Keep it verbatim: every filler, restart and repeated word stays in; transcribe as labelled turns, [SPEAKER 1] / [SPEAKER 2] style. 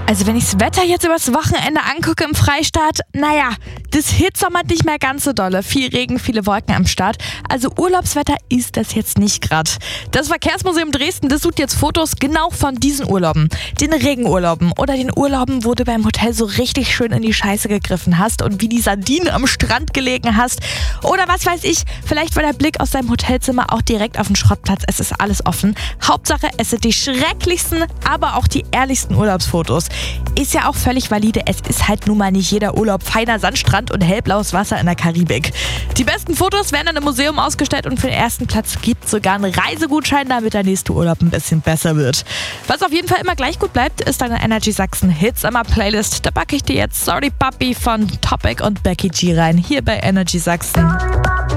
[SPEAKER 1] Also wenn ich das Wetter jetzt übers Wochenende angucke im Freistaat, naja, das hitzommert nicht mehr ganz so dolle. Viel Regen, viele Wolken am Start. Also Urlaubswetter ist das jetzt nicht grad. Das Verkehrsmuseum Dresden, das sucht jetzt Fotos genau von diesen Urlauben. Den Regenurlauben oder den Urlauben, wo du beim Hotel so richtig schön in die Scheiße gegriffen hast und wie die Sardinen am Strand gelegen hast. Oder was weiß ich, vielleicht war der Blick aus deinem Hotelzimmer auch direkt auf den Schrottplatz. Es ist alles offen. Hauptsache, es sind die schrecklichsten, aber auch die ehrlichsten Urlaubsfotos. Ist ja auch völlig valide, es ist halt nun mal nicht jeder Urlaub feiner Sandstrand und hellblaues Wasser in der Karibik. Die besten Fotos werden dann im Museum ausgestellt und für den ersten Platz gibt es sogar einen Reisegutschein, damit der nächste Urlaub ein bisschen besser wird. Was auf jeden Fall immer gleich gut bleibt, ist deine Energy Sachsen Hits Summer Playlist. Da packe ich dir jetzt Sorry Puppy von Topic und Becky G rein, hier bei Energy Sachsen.